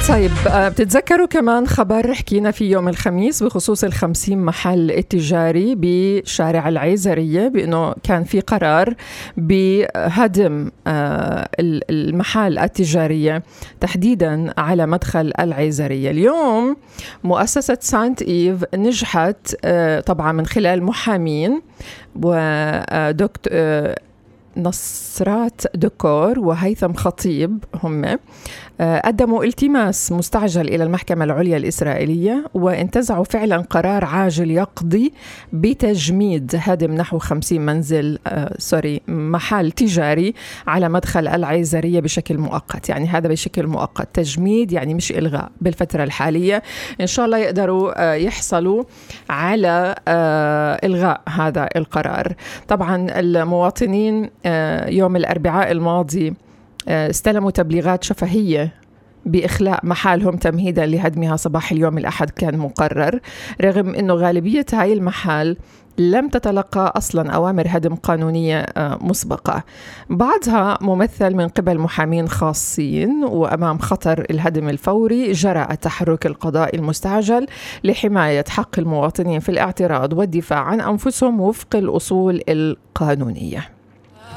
طيب بتتذكروا كمان خبر حكينا في يوم الخميس بخصوص 50 محل التجاري بشارع العيزرية، بأنه كان في قرار بهدم المحال التجارية تحديدا على مدخل العيزرية. اليوم مؤسسة سانت إيف نجحت طبعا من خلال محامين ودكتور نصرات دكور وهيثم خطيب، هم قدموا التماس مستعجل إلى المحكمة العليا الإسرائيلية، وانتزعوا فعلا قرار عاجل يقضي بتجميد هدم نحو 50 منزل محل تجاري على مدخل العيزرية بشكل مؤقت. يعني هذا بشكل مؤقت، تجميد يعني مش إلغاء بالفترة الحالية. إن شاء الله يقدروا يحصلوا على إلغاء هذا القرار. طبعا المواطنين يوم الأربعاء الماضي استلموا تبليغات شفهية بإخلاء محالهم تمهيدا لهدمها صباح اليوم الأحد كان مقرر، رغم أنه غالبية هاي المحال لم تتلقى أصلا أوامر هدم قانونية مسبقة، بعضها ممثل من قبل محامين خاصين. وأمام خطر الهدم الفوري جرى التحرك القضائي المستعجل لحماية حق المواطنين في الاعتراض والدفاع عن أنفسهم وفق الأصول القانونية.